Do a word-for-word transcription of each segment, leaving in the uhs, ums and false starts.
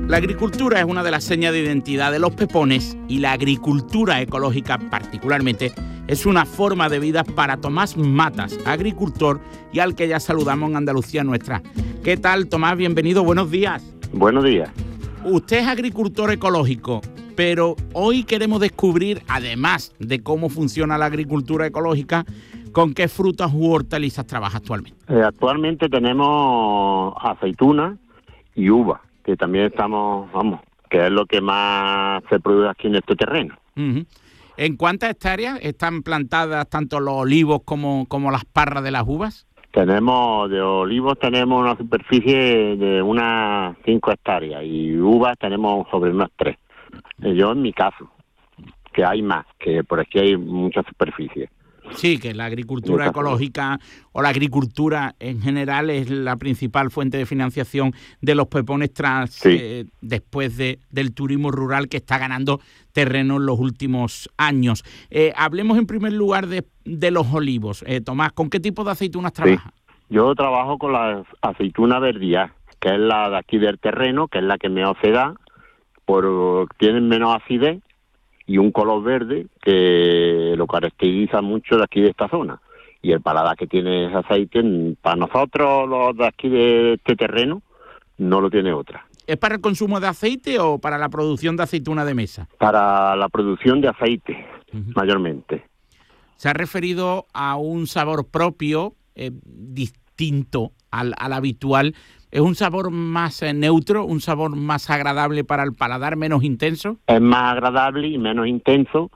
La agricultura es una de las señas de identidad de los pepones y la agricultura ecológica particularmente es una forma de vida para Tomás Matas, agricultor y al que ya saludamos en Andalucía Nuestra. ¿Qué tal, Tomás? Bienvenido, buenos días. Buenos días. Usted es agricultor ecológico, pero hoy queremos descubrir, además de cómo funciona la agricultura ecológica, con qué frutas u hortalizas trabaja actualmente. Eh, actualmente tenemos aceitunas y uva, que también estamos, vamos, que es lo que más se produce aquí en este terreno. Uh-huh. ¿En cuántas hectáreas están plantadas tanto los olivos como, como las parras de las uvas? Tenemos, de olivos tenemos una superficie de unas cinco hectáreas y uvas tenemos sobre unas tres. Yo en mi caso, que hay más, que por aquí hay mucha superficie. Sí, que la agricultura ecológica o la agricultura en general es la principal fuente de financiación de los pepones tras sí. eh, después de, del turismo rural que está ganando terreno en los últimos años. Eh, hablemos en primer lugar de, de los olivos. Eh, Tomás, ¿con qué tipo de aceitunas trabaja? Sí. Yo trabajo con la aceituna verdía, que es la de aquí del terreno, que es la que mejor se da, por, tienen menos acidez y un color verde que lo caracteriza mucho de aquí de esta zona. Y el paladar que tiene ese aceite, para nosotros los de aquí de este terreno, no lo tiene otra. ¿Es para el consumo de aceite o para la producción de aceituna de mesa? Para la producción de aceite, uh-huh. mayormente. Se ha referido a un sabor propio, eh, distinto al, al habitual. ¿Es un sabor más eh, neutro, un sabor más agradable para el paladar, menos intenso? Es más agradable y menos intenso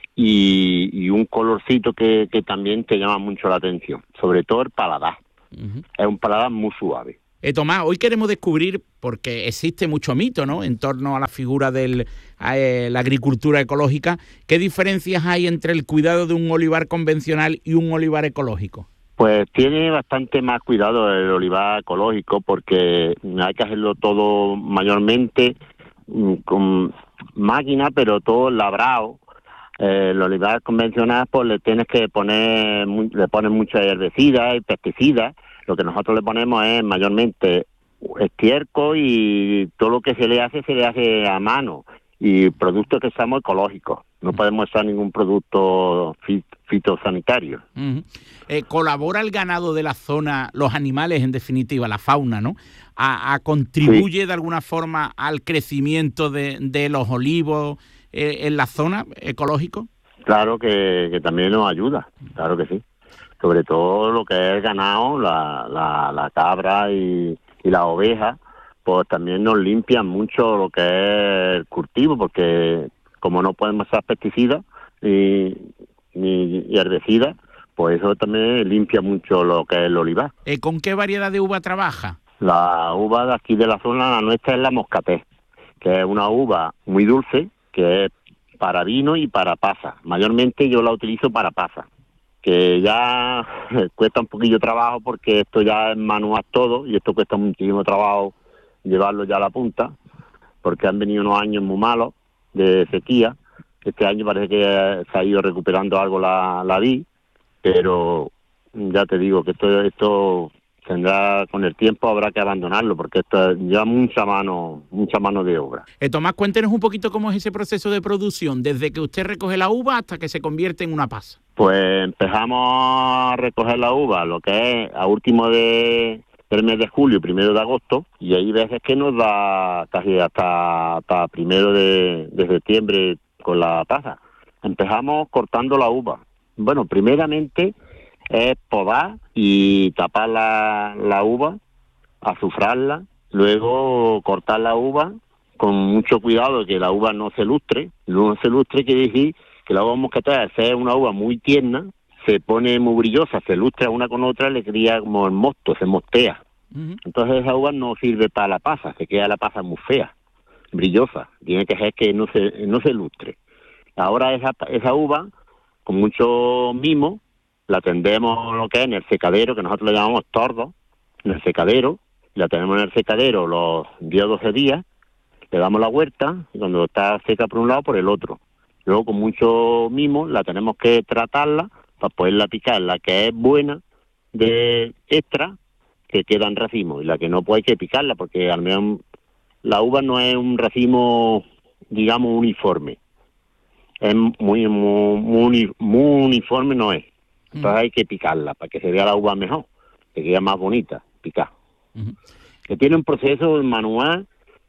y, y un colorcito que, que también te llama mucho la atención, sobre todo el paladar. Uh-huh. Es un paladar muy suave. Eh, Tomás, hoy queremos descubrir, porque existe mucho mito, ¿no?, en torno a la figura de eh, la agricultura ecológica, ¿qué diferencias hay entre el cuidado de un olivar convencional y un olivar ecológico? Pues tiene bastante más cuidado el olivar ecológico porque hay que hacerlo todo mayormente con máquina, pero todo labrado. Eh, el olivar convencional pues le tienes que poner, le ponen mucha herbicida y pesticidas. Lo que nosotros le ponemos es mayormente estiércol y todo lo que se le hace, se le hace a mano. Y productos que seamos ecológicos. No podemos usar ningún producto fit, fitosanitario. Uh-huh. Eh, ¿Colabora el ganado de la zona, los animales en definitiva, la fauna, ¿no? ¿A, a contribuye sí. de alguna forma al crecimiento de, de los olivos eh, en la zona ecológico? Claro que, que también nos ayuda, claro que sí. Sobre todo lo que es el ganado, la, la, la cabra y, y la oveja, pues también nos limpian mucho lo que es el cultivo, porque como no podemos usar pesticidas ni, ni herbicidas, pues eso también limpia mucho lo que es el olivar. Eh, ¿Con qué variedad de uva trabaja? La uva de aquí de la zona, la nuestra, es la moscatel, que es una uva muy dulce, que es para vino y para pasa. Mayormente yo la utilizo para pasa, que ya cuesta un poquillo trabajo porque esto ya es manual todo y esto cuesta muchísimo trabajo llevarlo ya a la punta, porque han venido unos años muy malos de sequía. Este año parece que se ha ido recuperando algo la, la vid, pero ya te digo que esto, esto tendrá, con el tiempo habrá que abandonarlo, porque esto lleva mucha mano, mucha mano de obra. Eh, Tomás, cuéntenos un poquito cómo es ese proceso de producción, desde que usted recoge la uva hasta que se convierte en una pasa. Pues empezamos a recoger la uva, lo que es a último de... del mes de julio, primero de agosto, y hay veces que nos da casi hasta, hasta primero de, de septiembre con la pasa. Empezamos cortando la uva. Bueno, primeramente es podar y tapar la, la uva, azufrarla, luego cortar la uva con mucho cuidado de que la uva no se lustre. No se lustre quiere decir que la uva moscatel, al ser una uva muy tierna, se pone muy brillosa, se lustra una con otra, le cría como el mosto, se mostea. Uh-huh. Entonces esa uva no sirve para la pasa, se queda la pasa muy fea, brillosa, tiene que ser que no se no se lustre. Ahora esa esa uva, con mucho mimo, la tendemos lo que es en el secadero, que nosotros le llamamos tordo, en el secadero, la tenemos en el secadero los diez o doce días, le damos la huerta, y cuando está seca por un lado, por el otro. Luego con mucho mimo la tenemos que tratarla para poderla picar, la que es buena de extra, que queda en racimo, y la que no, pues hay que picarla, porque al menos la uva no es un racimo, digamos, uniforme. Es muy, muy, muy, muy uniforme, no es. Entonces hay que picarla para que se vea la uva mejor, que quede más bonita, picar. Uh-huh. Que tiene un proceso manual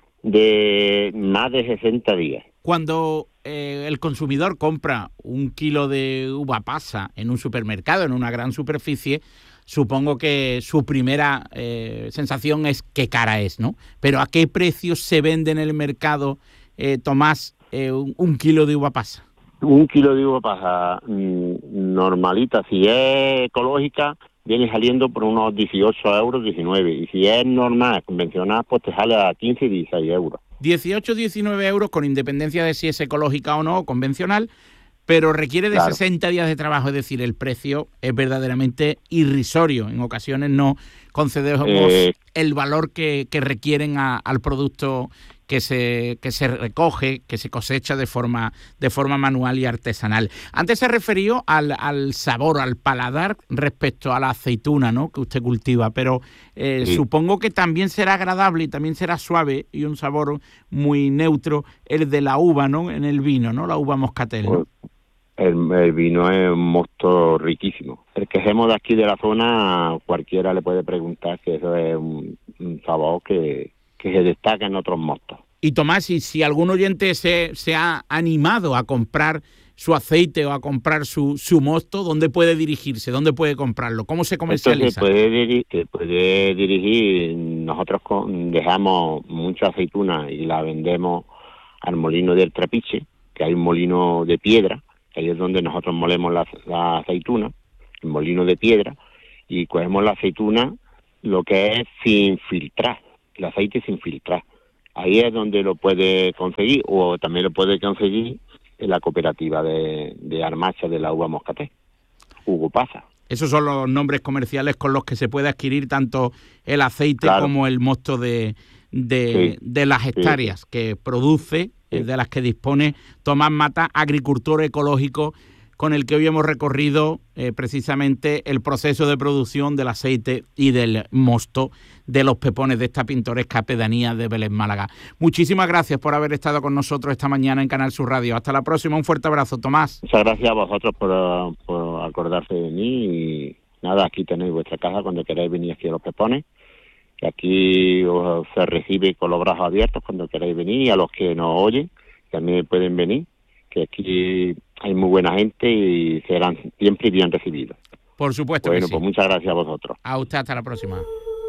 de más de sesenta días. Cuando eh, el consumidor compra un kilo de uva pasa en un supermercado, en una gran superficie, supongo que su primera eh, sensación es qué cara es, ¿no? Pero ¿a qué precio se vende en el mercado, eh, Tomás, eh, un, un kilo de uva pasa? Un kilo de uva pasa mmm, normalita, si es ecológica, viene saliendo por unos dieciocho euros, diecinueve. Y si es normal, convencional, pues te sale a quince, dieciséis euros. dieciocho, diecinueve euros con independencia de si es ecológica o no, o convencional, pero requiere de claro. sesenta días de trabajo, es decir, el precio es verdaderamente irrisorio. En ocasiones no concedemos eh, el valor que, que requieren a, al producto que se que se recoge, que se cosecha de forma de forma manual y artesanal. Antes se refirió al, al sabor, al paladar respecto a la aceituna, ¿no?, que usted cultiva, pero eh, sí. supongo que también será agradable y también será suave y un sabor muy neutro el de la uva, ¿no?, en el vino, ¿no?, la uva moscatel, ¿no? El, el vino es un mosto riquísimo. El que hacemos de aquí de la zona, cualquiera le puede preguntar que eso es un, un sabor que, que se destaca en otros mostos. Y Tomás, y si algún oyente se, se ha animado a comprar su aceite o a comprar su, su mosto, ¿dónde puede dirigirse? ¿Dónde puede comprarlo? ¿Cómo se comercializa? Esto se puede, diri- se puede dirigir, nosotros con, dejamos mucha aceituna y la vendemos al molino del Trapiche, que hay un molino de piedra, ahí es donde nosotros molemos la, la aceituna, el molino de piedra, y cogemos la aceituna, lo que es sin filtrar, el aceite sin filtrar. Ahí es donde lo puede conseguir, o también lo puede conseguir en la cooperativa de, de Armacha de la uva moscatel, Hugo Pasa. Esos son los nombres comerciales con los que se puede adquirir tanto el aceite claro. como el mosto de, de, sí. de las hectáreas sí. que produce, sí. de las que dispone Tomás Mata, agricultor ecológico, con el que hoy hemos recorrido eh, precisamente el proceso de producción del aceite y del mosto de los pepones de esta pintoresca pedanía de Vélez, Málaga. Muchísimas gracias por haber estado con nosotros esta mañana en Canal Sur Radio. Hasta la próxima, un fuerte abrazo, Tomás. Muchas gracias a vosotros por, por acordarse de mí y nada, aquí tenéis vuestra casa cuando queráis venir aquí a los pepones. Y aquí os, se recibe con los brazos abiertos cuando queráis venir, y a los que nos oyen también pueden venir, que aquí hay muy buena gente y serán siempre bien recibidos. Por supuesto bueno, que sí. Pues muchas gracias a vosotros. A usted, hasta la próxima.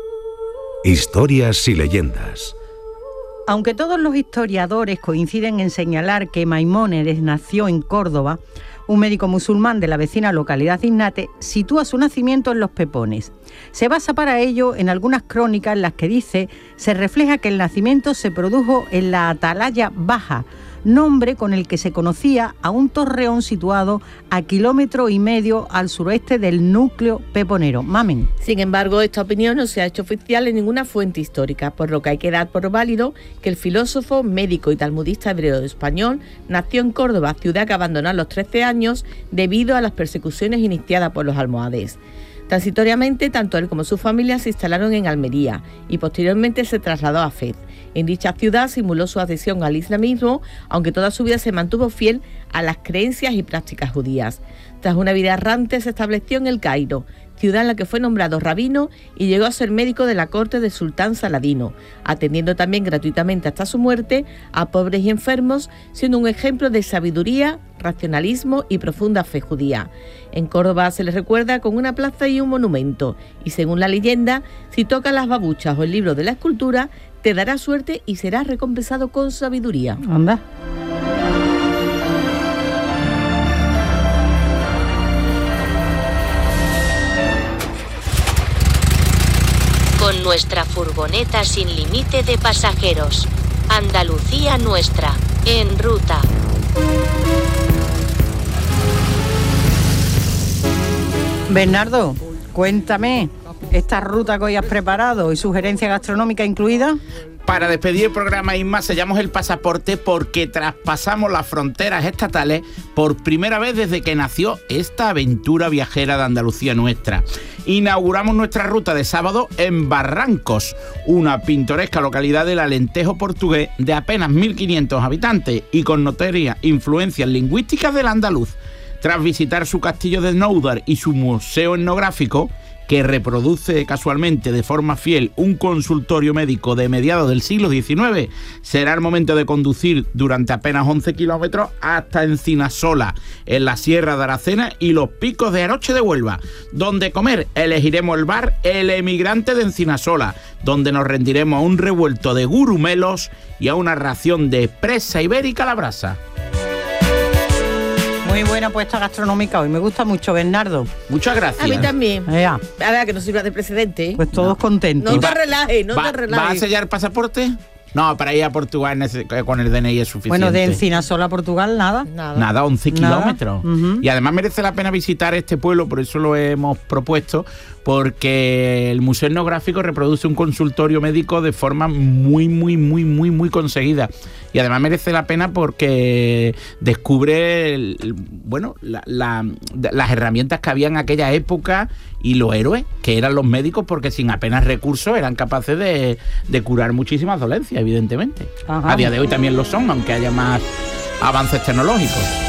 Historias y leyendas. Aunque todos los historiadores coinciden en señalar que Maimónides nació en Córdoba, un médico musulmán de la vecina localidad de Ignate sitúa su nacimiento en los Pepones. Se basa para ello en algunas crónicas en las que dice se refleja que el nacimiento se produjo en la Atalaya Baja, nombre con el que se conocía a un torreón situado a kilómetro y medio al suroeste del núcleo peponero. Mamen. Sin embargo, esta opinión no se ha hecho oficial en ninguna fuente histórica, por lo que hay que dar por válido que el filósofo, médico y talmudista hebreo español nació en Córdoba, ciudad que abandonó a los trece años debido a las persecuciones iniciadas por los almohades. Transitoriamente, tanto él como su familia se instalaron en Almería y posteriormente se trasladó a Fez. En dicha ciudad simuló su adhesión al islamismo, aunque toda su vida se mantuvo fiel a las creencias y prácticas judías. Tras una vida errante se estableció en El Cairo, ciudad en la que fue nombrado rabino y llegó a ser médico de la corte del sultán Saladino, atendiendo también gratuitamente hasta su muerte a pobres y enfermos, siendo un ejemplo de sabiduría, racionalismo y profunda fe judía. En Córdoba se le recuerda con una plaza y un monumento, y según la leyenda, si tocas las babuchas o el libro de la escultura, te dará suerte y serás recompensado con sabiduría. Anda. Con nuestra furgoneta sin límite de pasajeros. Andalucía nuestra, en ruta. Bernardo, cuéntame, esta ruta que hoy has preparado y sugerencia gastronómica incluida. Para despedir el programa, Inma, sellamos el pasaporte porque traspasamos las fronteras estatales por primera vez desde que nació esta aventura viajera de Andalucía nuestra. Inauguramos nuestra ruta de sábado en Barrancos, una pintoresca localidad del Alentejo portugués de apenas mil quinientos habitantes y con notorias influencias lingüísticas del andaluz. Tras visitar su castillo de Noudar y su museo etnográfico, que reproduce casualmente de forma fiel un consultorio médico de mediados del siglo diecinueve, será el momento de conducir durante apenas once kilómetros hasta Encinasola, en la Sierra de Aracena y los Picos de Aroche de Huelva. Donde comer, elegiremos el bar El Emigrante de Encinasola, donde nos rendiremos a un revuelto de gurumelos y a una ración de presa ibérica a la brasa. Muy buena apuesta gastronómica hoy, me gusta mucho, Bernardo. Muchas gracias. A mí también. Ya. A ver, que no sirva de precedente. Pues todos no. contentos. No te relajes, no ¿Va, te relajes. ¿Va a sellar pasaporte? No, para ir a Portugal con el D N I es suficiente. Bueno, de Encinasola a Portugal, nada. Nada. Nada, once Nada. kilómetros. Uh-huh. Y además merece la pena visitar este pueblo, por eso lo hemos propuesto, porque el Museo Etnográfico reproduce un consultorio médico de forma muy, muy, muy, muy, muy conseguida. Y además merece la pena porque descubre, el, bueno, la, la, las herramientas que había en aquella época y los héroes, que eran los médicos, porque sin apenas recursos eran capaces de, de curar muchísimas dolencias, evidentemente. Ajá. A día de hoy también lo son, aunque haya más avances tecnológicos.